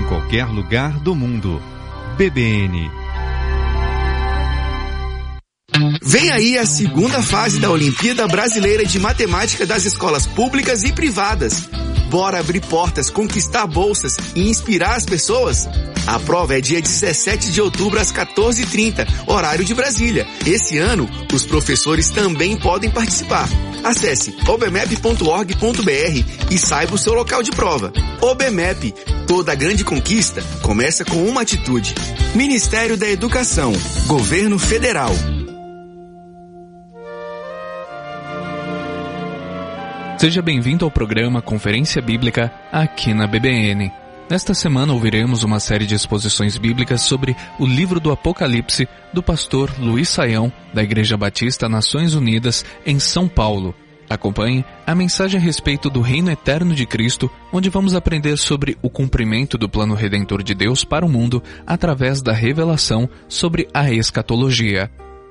em qualquer lugar do mundo. BBN. Vem aí a segunda fase da Olimpíada Brasileira de Matemática das escolas públicas e privadas. Bora abrir portas, conquistar bolsas e inspirar as pessoas? A prova é dia 17 de outubro às 14h30, horário de Brasília. Esse ano, os professores também podem participar. Acesse obmep.org.br e saiba o seu local de prova. OBMEP, toda grande conquista começa com uma atitude. Ministério da Educação, Governo Federal. Seja bem-vindo ao programa Conferência Bíblica aqui na BBN. Nesta semana ouviremos uma série de exposições bíblicas sobre o livro do Apocalipse do pastor Luiz Saião, da Igreja Batista Nações Unidas, em São Paulo. Acompanhe a mensagem a respeito do reino eterno de Cristo, onde vamos aprender sobre o cumprimento do plano redentor de Deus para o mundo através da revelação sobre a escatologia.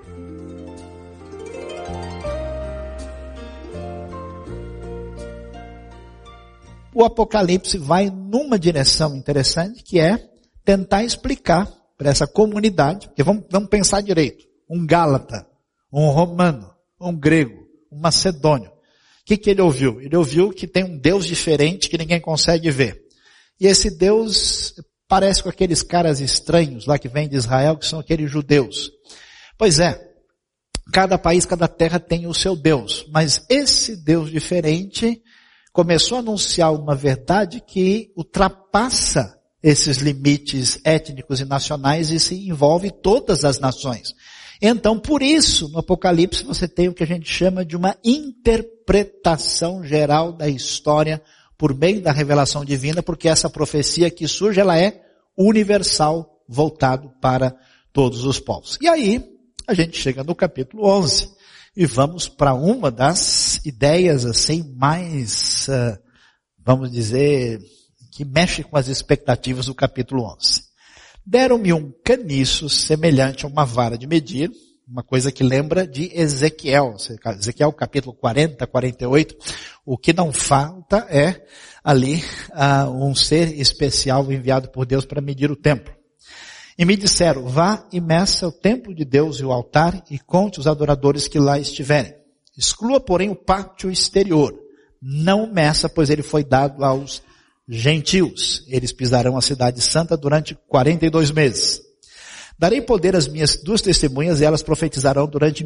O Apocalipse vai numa direção interessante, que é tentar explicar para essa comunidade, porque vamos pensar direito, um Gálata, um romano, um grego, um macedônio. O que ele ouviu? Ele ouviu que tem um Deus diferente que ninguém consegue ver. E esse Deus parece com aqueles caras estranhos lá que vêm de Israel, que são aqueles judeus. Pois é, cada país, cada terra tem o seu Deus, mas esse Deus diferente começou a anunciar uma verdade que ultrapassa esses limites étnicos e nacionais e se envolve todas as nações. Então, por isso, no Apocalipse você tem o que a gente chama de uma interpretação geral da história por meio da revelação divina, porque essa profecia que surge, ela é universal, voltado para todos os povos. E aí, a gente chega no capítulo 11. E vamos para uma das ideias assim mais, vamos dizer, que mexe com as expectativas do capítulo 11. Deram-me um caniço semelhante a uma vara de medir, uma coisa que lembra de Ezequiel. Ezequiel capítulo 40, 48. O que não falta é ali um ser especial enviado por Deus para medir o templo. E me disseram, vá e meça o templo de Deus e o altar e conte os adoradores que lá estiverem. Exclua, porém, o pátio exterior. Não meça, pois ele foi dado aos gentios. Eles pisarão a cidade santa durante 42 meses. Darei poder às minhas 2 testemunhas e elas profetizarão durante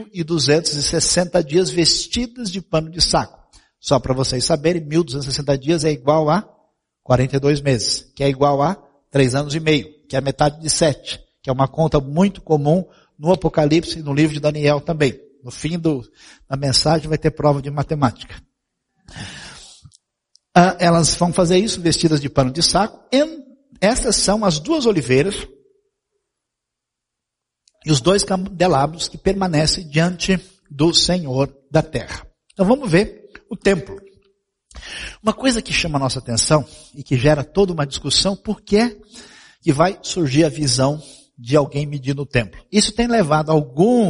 1.260 dias vestidas de pano de saco. Só para vocês saberem, 1.260 dias é igual a 42 meses, que é igual a 3 anos e meio. Que é a metade de 7, que é uma conta muito comum no Apocalipse e no livro de Daniel também. No fim da mensagem vai ter prova de matemática. Elas vão fazer isso vestidas de pano de saco. Essas são as 2 oliveiras e os 2 candelabros que permanecem diante do Senhor da terra. Então vamos ver o templo. Uma coisa que chama a nossa atenção e que gera toda uma discussão, por que vai surgir a visão de alguém medindo o templo. Isso tem levado alguns